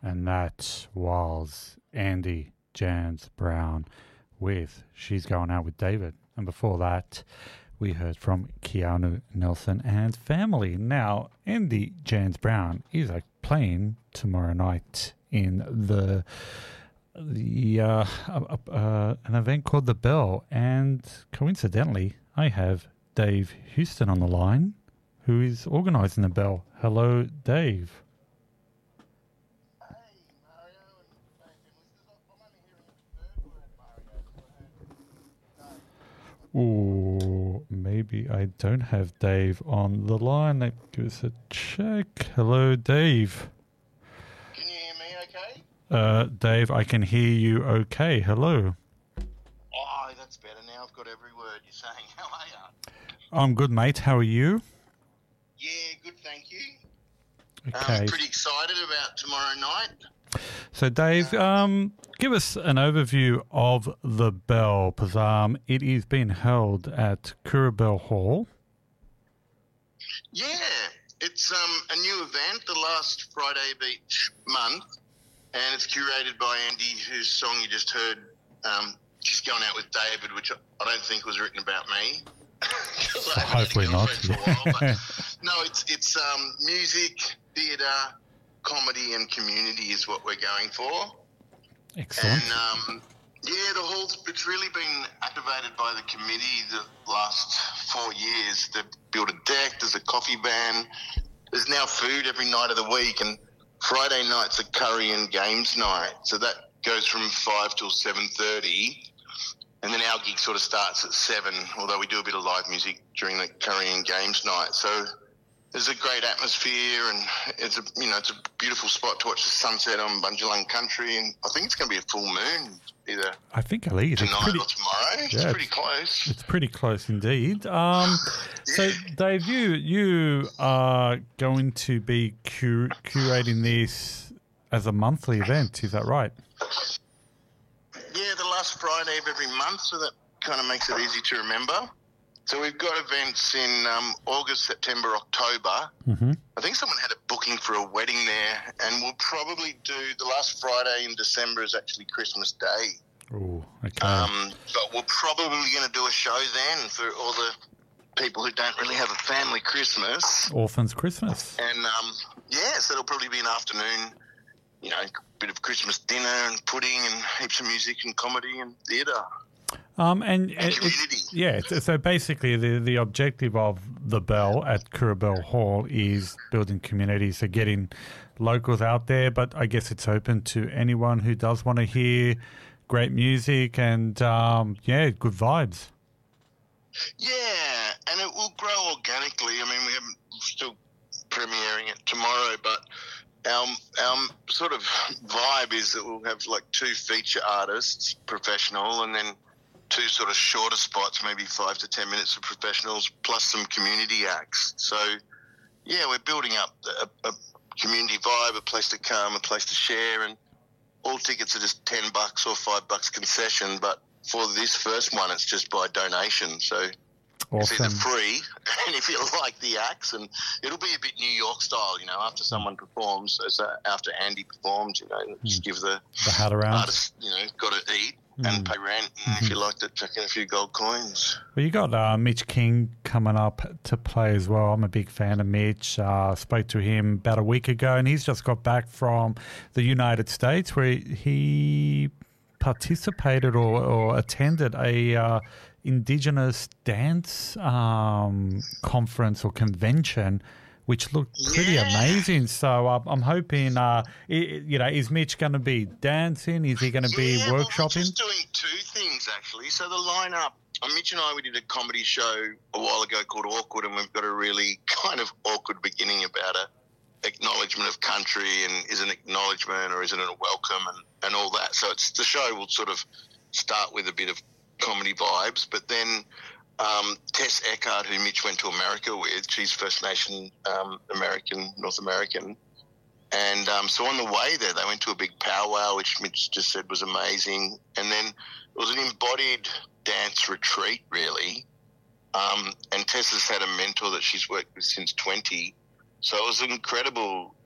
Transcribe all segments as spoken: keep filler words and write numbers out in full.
And that was Andy Jans Brown with She's Going Out with David. And before that, we heard from Keanu Nelson and Family. Now, Andy Jans Brown is uh, playing tomorrow night in the the uh, uh, uh, an event called The Bell. And coincidentally, I have Dave Houston on the line, who is organising The Bell. Hello, Dave. Ooh, maybe I don't have Dave on the line. Let's give us a check. Hello, Dave. Can you hear me okay? Uh, Dave, I can hear you okay. Hello. Oh, that's better now. I've got every word you're saying. How are you? I'm good, mate. How are you? Yeah, good, thank you. Okay. I'm pretty excited about tomorrow night. So, Dave, um, give us an overview of The Bell, because um, it is being held at Curabell Hall. Yeah, it's um, a new event, the last Friday of each month, and it's curated by Andy, whose song you just heard, um, She's Going Out with David, which I don't think was written about me. Hopefully not. For a while, but no, it's, it's um, music, theatre, comedy and community is what we're going for. Excellent. And um, yeah, the hall's it's really been activated by the committee the last four years. They've built a deck. There's a coffee van. There's now food every night of the week, and Friday night's a curry and games night. So that goes from five till seven thirty, and then our gig sort of starts at seven. Although we do a bit of live music during the curry and games night. So there's a great atmosphere, and it's a you know it's a beautiful spot to watch the sunset on Bunjalung Country, and I think it's going to be a full moon either. I think at least tonight it's pretty, or tomorrow. Yeah, it's pretty close. It's pretty close indeed. Um, yeah. So, Dave, you you are going to be cur- curating this as a monthly event. Is that right? Yeah, the last Friday of every month, so that kind of makes it easy to remember. So we've got events in um, August, September, October. Mm-hmm. I think someone had a booking for a wedding there, and we'll probably do the last Friday in December is actually Christmas Day. Oh, okay. Um, but we're probably going to do a show then for all the people who don't really have a family Christmas. Orphans Christmas. And um, yeah, so it'll probably be an afternoon, you know, bit of Christmas dinner and pudding and heaps of music and comedy and theatre. Um, and, and it, community. It, yeah, so basically the, the objective of The Bell at Curabell Hall is building community, so getting locals out there, but I guess it's open to anyone who does want to hear great music and, um, yeah, good vibes. Yeah, and it will grow organically. I mean, we haven't still premiering it tomorrow, but our, our sort of vibe is that we'll have like two feature artists, professional, and then two sort of shorter spots, maybe five to ten minutes of professionals, plus some community acts. So, yeah, we're building up a, a community vibe, a place to come, a place to share, and all tickets are just ten bucks or five bucks concession. But for this first one, it's just by donation. So awesome. It's either free, and if you like the acts, and it'll be a bit New York style, you know, after someone performs, so after Andy performs, you know, just give the, the hat around. Artist, you know, got to eat. And pay rent, and Mm-hmm. if you liked it, chuck in a few gold coins. Well, you got uh, Mitch King coming up to play as well. I'm a big fan of Mitch. Uh, spoke to him about a week ago, and he's just got back from the United States where he participated or, or attended a uh, Indigenous dance um, conference or convention, which looked pretty Yeah. amazing. So uh, I'm hoping, uh, i you know, is Mitch going to be dancing? Is he going to be yeah, well, we're workshopping? just doing two things, actually. So the lineup, uh, Mitch and I, we did a comedy show a while ago called Awkward, and we've got a really kind of awkward beginning about a acknowledgement of country, and is it an acknowledgement or is it a welcome, and, and all that. So it's the show will sort of start with a bit of comedy vibes, but then Um, Tess Eckhart, who Mitch went to America with, she's First Nation um, American, North American. And um, so on the way there, they went to a big powwow, which Mitch just said was amazing. And then it was an embodied dance retreat, really. Um, and Tess has had a mentor that she's worked with since twenty. So it was an incredible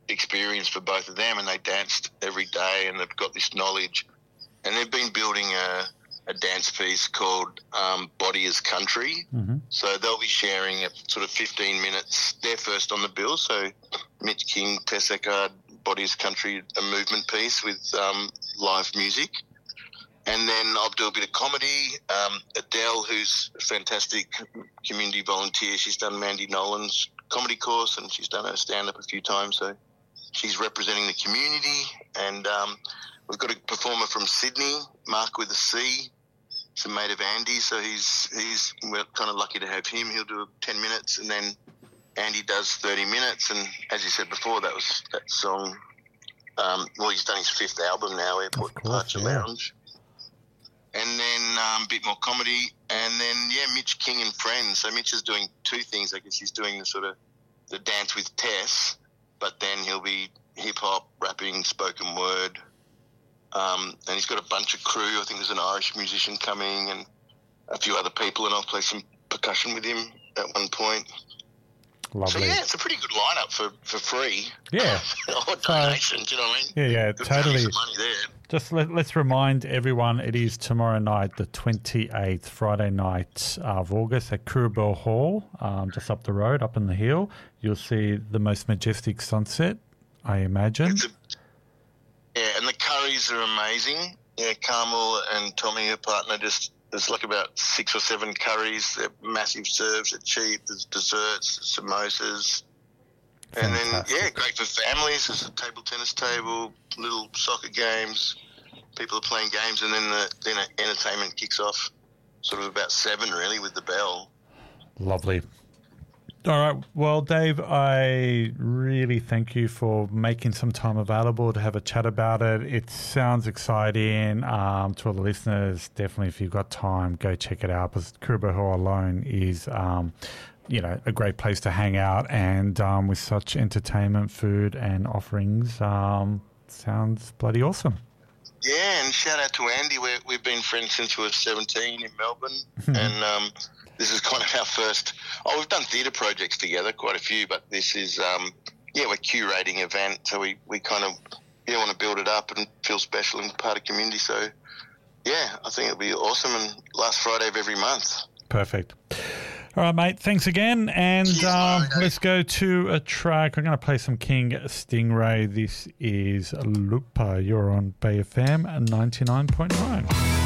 experience for both of them, and they danced every day, and they've got this knowledge. And they've been building a, a dance piece called um, Body is Country. Mm-hmm. So they'll be sharing at sort of fifteen minutes. They're first on the bill. So Mitch King, Tess Eckard, Body is Country, a movement piece with um, live music. And then I'll do a bit of comedy. Um, Adele, who's a fantastic community volunteer, she's done Mandy Nolan's comedy course, and she's done her stand-up a few times. So she's representing the community. And um, we've got a performer from Sydney, Mark with a C. He's a mate of Andy, so he's he's we're kind of lucky to have him. He'll do ten minutes, and then Andy does thirty minutes. And as you said before, that was that song. Um, well, he's done his fifth album now, Airport Departure yeah. Lounge. And then um, a bit more comedy. And then, yeah, Mitch King and Friends. So Mitch is doing two things. I guess he's doing the sort of the dance with Tess, but then he'll be hip-hop, rapping, spoken word. Um, and he's got a bunch of crew. I think there's an Irish musician coming and a few other people, and I'll play some percussion with him at one point. Lovely. So, yeah, it's a pretty good lineup for, for free. Yeah. Or donation, do you know what I mean? Yeah, yeah, Good totally. value for money there. Just let, let's remind everyone, it is tomorrow night, the twenty-eighth, Friday night of August at Coorabell Hall, um, just up the road, up in the hill. You'll see the most majestic sunset, I imagine. It's a, yeah, and the curries are amazing. Yeah, Carmel and Tommy, her partner, just there's like about six or seven curries. They're massive serves. They're cheap. There's desserts, samosas. And then, yeah, great for families. There's a table tennis table, little soccer games. People are playing games, and then the then entertainment kicks off sort of about seven, really, with the bell. Lovely. All right. Well, Dave, I really thank you for making some time available to have a chat about it. It sounds exciting. Um, to all the listeners, definitely, if you've got time, go check it out, because Coorabell Hall alone is... Um, you know, a great place to hang out, and um, with such entertainment, food and offerings, um, sounds bloody awesome. Yeah, and shout out to Andy. We're, we've been friends since we were seventeen in Melbourne, and um, this is kind of our first... Oh, we've done theatre projects together, quite a few, but this is, um, yeah, we're curating event, so we, we kind of yeah, want to build it up and feel special and part of community. So, yeah, I think it'll be awesome, and last Friday of every month. Perfect. All right, mate. Thanks again. And Cheers, um, Mario. let's go to a track. I'm going to play some King Stingray. This is Lupa. You're on Bay F M ninety-nine point nine.